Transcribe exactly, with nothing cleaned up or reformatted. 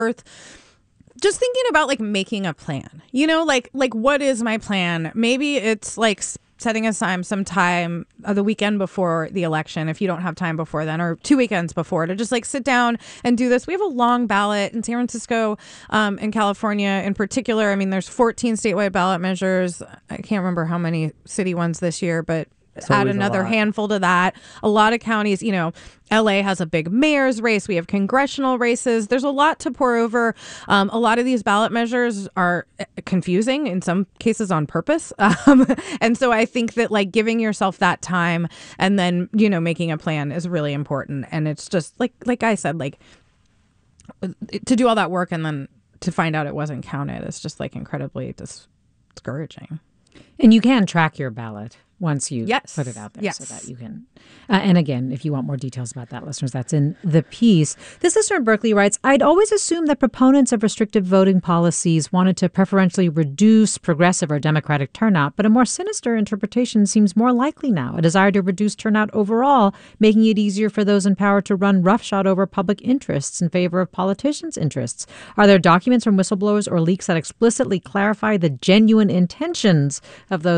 Earth. Just thinking about like making a plan, you know, like like what is my plan? Maybe it's like setting aside some time uh, the weekend before the election, if you don't have time before then, or two weekends before, to just like sit down and do this. We have a long ballot in San Francisco, um, in California in particular. I mean, there's fourteen statewide ballot measures. I can't remember how many city ones this year, but add another handful to that. A lot of counties, you know, L A has a big mayor's race. We have congressional races. There's a lot to pour over. Um, a lot of these ballot measures are confusing, in some cases on purpose. Um, and so I think that like giving yourself that time and then, you know, making a plan is really important. And it's just like, like I said, like to do all that work and then to find out it wasn't counted is just like incredibly dis- discouraging. And you can track your ballot once you yes. put it out there yes. so that you can. Uh, and again, if you want more details about that, listeners, that's in the piece. This listener in Berkeley writes, I'd always assumed that proponents of restrictive voting policies wanted to preferentially reduce progressive or Democratic turnout, but a more sinister interpretation seems more likely now. A desire to reduce turnout overall, making it easier for those in power to run roughshod over public interests in favor of politicians' interests. Are there documents from whistleblowers or leaks that explicitly clarify the genuine intentions of those